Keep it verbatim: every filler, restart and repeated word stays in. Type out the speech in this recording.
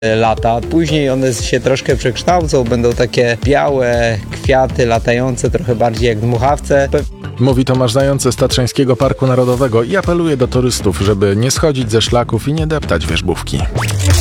lata. Później one się troszkę przekształcą, będą takie białe kwiaty latające, trochę bardziej jak dmuchawce. Mówi Tomasz Zając z Tatrzańskiego Parku Narodowego i apeluje do turystów, żeby nie schodzić ze szlaków i nie deptać wierzbówki.